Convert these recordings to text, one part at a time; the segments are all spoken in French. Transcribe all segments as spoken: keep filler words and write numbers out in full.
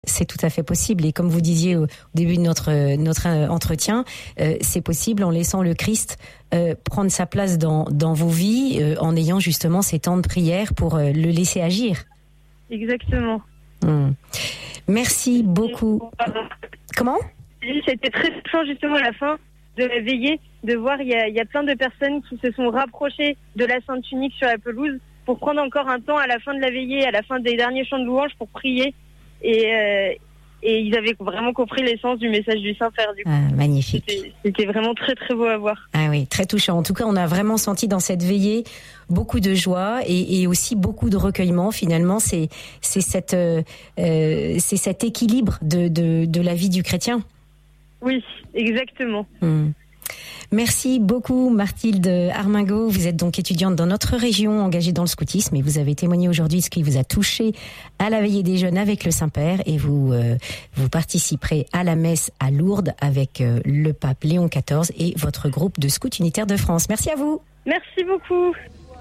C'est tout à fait possible. Et comme vous disiez au début de notre, notre entretien, euh, c'est possible en laissant le Christ euh, prendre sa place dans, dans vos vies, euh, en ayant justement ces temps de prière pour euh, le laisser agir. Exactement. Hum. Merci beaucoup. Comment ? C'était très touchant justement à la fin de la veillée, de voir il y a, il y a plein de personnes qui se sont rapprochées de la Sainte Tunique sur la pelouse pour prendre encore un temps à la fin de la veillée, à la fin des derniers chants de louange pour prier. Et, euh, et ils avaient vraiment compris l'essence du message du Saint-Père. Du coup. Ah, magnifique. C'était, c'était vraiment très très beau à voir. Ah oui, très touchant. En tout cas, on a vraiment senti dans cette veillée beaucoup de joie et, et aussi beaucoup de recueillement. Finalement, c'est, c'est, cette, euh, c'est cet équilibre de, de, de la vie du chrétien. Oui, exactement. Hum. Merci beaucoup Mathilde Armingaud. Vous êtes donc étudiante dans notre région, engagée dans le scoutisme, et vous avez témoigné aujourd'hui de ce qui vous a touché à la veillée des jeunes avec le Saint-Père, et vous euh, vous participerez à la messe à Lourdes avec euh, le pape Léon quatorze et votre groupe de scouts unitaires de France. Merci à vous. Merci beaucoup.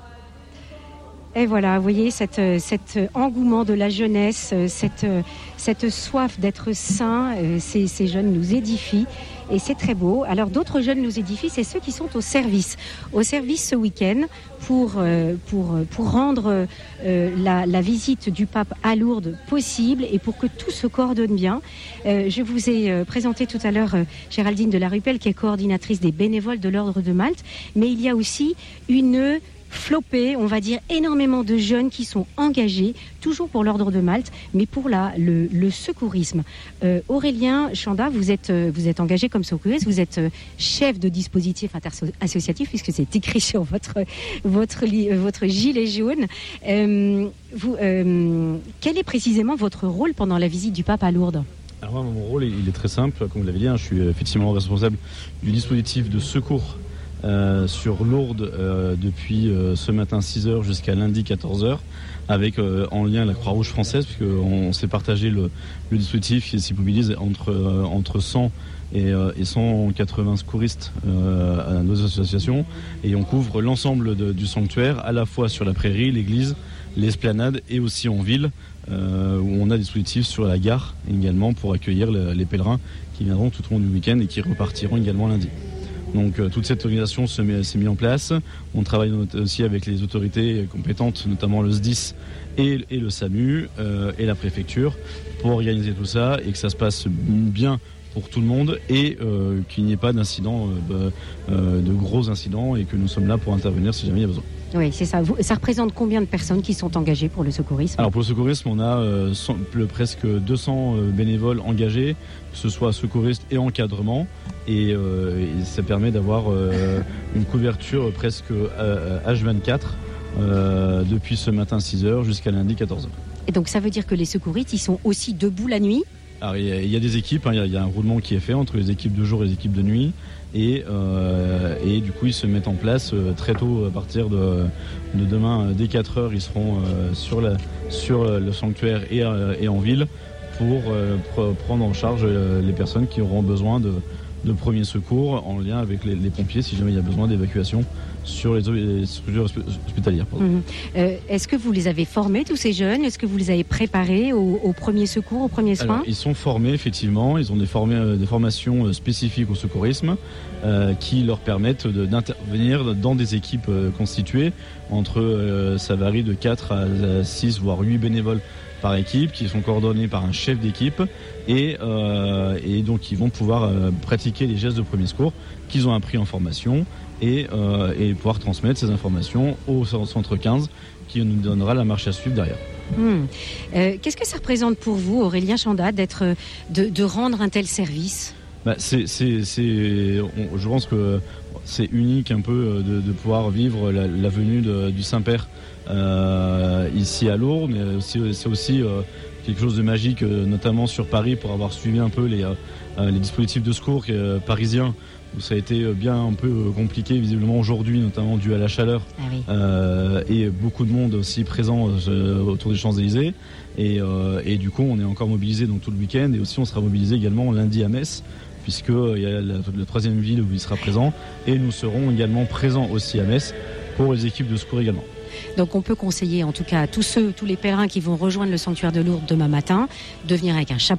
Et voilà, vous voyez, cette, cet engouement de la jeunesse, cette, cette soif d'être saint, ces, ces jeunes nous édifient et c'est très beau. Alors d'autres jeunes nous édifient, c'est ceux qui sont au service. Au service ce week-end pour, pour, pour rendre la, la visite du pape à Lourdes possible et pour que tout se coordonne bien. Je vous ai présenté tout à l'heure Géraldine de la Rupelle qui est coordinatrice des bénévoles de l'Ordre de Malte, mais il y a aussi une flopée, on va dire énormément de jeunes qui sont engagés, toujours pour l'Ordre de Malte, mais pour la, le, le secourisme. Euh, Aurélien Chanda, vous êtes, vous êtes engagé comme secouriste, vous êtes chef de dispositif interassociatif, puisque c'est écrit sur votre, votre, votre gilet jaune. Euh, vous, euh, quel est précisément votre rôle pendant la visite du pape à Lourdes ? Alors moi, mon rôle, il est très simple, comme vous l'avez dit, hein, je suis effectivement responsable du dispositif de secours Euh, sur Lourdes euh, depuis euh, ce matin six heures jusqu'à lundi quatorze heures, avec euh, en lien la Croix-Rouge française, puisqu'on on s'est partagé le, le dispositif qui s'y mobilise entre, euh, entre cent et, euh, et cent quatre-vingts secouristes euh, à nos associations, et on couvre l'ensemble de, du sanctuaire, à la fois sur la prairie, l'église, l'esplanade et aussi en ville, euh, où on a des dispositifs sur la gare également pour accueillir le, les pèlerins qui viendront tout au long du week-end et qui repartiront également lundi. Donc euh, toute cette organisation se met, s'est mise en place. On travaille aussi avec les autorités compétentes, notamment le S D I S et, et le SAMU euh, et la préfecture, pour organiser tout ça et que ça se passe bien pour tout le monde et euh, qu'il n'y ait pas d'incidents, euh, euh, de gros incidents, et que nous sommes là pour intervenir si jamais il y a besoin. Oui, c'est ça. Vous, ça représente combien de personnes qui sont engagées pour le secourisme ? Alors pour le secourisme, on a euh, cent, le, presque deux cents euh, bénévoles engagés, que ce soit secouristes et encadrement, et, euh, et ça permet d'avoir euh, une couverture presque euh, H vingt-quatre euh, depuis ce matin six heures jusqu'à lundi quatorze heures. Et donc ça veut dire que les secouristes, ils sont aussi debout la nuit ? Alors il y, a, il y a des équipes, hein, il, y a, il y a un roulement qui est fait entre les équipes de jour et les équipes de nuit, et, euh, et du coup ils se mettent en place euh, très tôt, à partir de, de demain, euh, dès quatre heures, ils seront euh, sur, la, sur le sanctuaire et, euh, et en ville pour euh, pr- prendre en charge euh, les personnes qui auront besoin de, de premiers secours en lien avec les, les pompiers si jamais il y a besoin d'évacuation sur les, les structures hospitalières. Mmh. Euh, est-ce que vous les avez formés, tous ces jeunes ? Est-ce que vous les avez préparés aux, aux premiers secours, aux premiers soins ? Alors, ils sont formés, effectivement. Ils ont des, formés, des formations spécifiques au secourisme euh, qui leur permettent de, d'intervenir dans des équipes euh, constituées entre, euh, ça varie de quatre à six, voire huit bénévoles par équipe, qui sont coordonnés par un chef d'équipe, et, euh, et donc ils vont pouvoir euh, pratiquer les gestes de premier secours qu'ils ont appris en formation, et, euh, et pouvoir transmettre ces informations au centre quinze qui nous donnera la marche à suivre derrière. Mmh. Euh, qu'est-ce que ça représente pour vous, Aurélien Chanda, d'être, de, de rendre un tel service ? Bah, c'est, c'est, c'est, on, je pense que c'est unique un peu de, de pouvoir vivre la, la venue de, du Saint-Père euh, ici à Lourdes, mais aussi, c'est aussi euh, quelque chose de magique, euh, notamment sur Paris, pour avoir suivi un peu les, euh, les dispositifs de secours euh, parisiens, où ça a été bien un peu compliqué visiblement aujourd'hui, notamment dû à la chaleur. Ah oui. euh, et beaucoup de monde aussi présent euh, autour des Champs-Élysées, et, euh, et du coup on est encore mobilisé donc tout le week-end, et aussi on sera mobilisé également lundi à Metz, puisque euh, il y a la, la troisième ville où il sera présent, et nous serons également présents aussi à Metz pour les équipes de secours également. Donc on peut conseiller en tout cas à tous ceux, tous les pèlerins qui vont rejoindre le sanctuaire de Lourdes demain matin de venir avec un chapeau